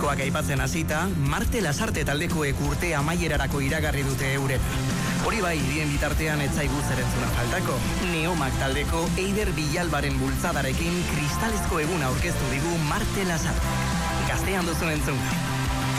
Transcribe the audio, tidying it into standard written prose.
diskoak aipatzen hasita, Marte Lasarte taldekoek urte amaierarako iragarri dute euren. Hori bai, bien bitartean ez zaigu zerentzuna faltako. Neomak taldeko Eider Villalbaren bultzadarekin kristalezko eguna aurkeztu digu Marte Lasarte. Gaztean duzun entzun.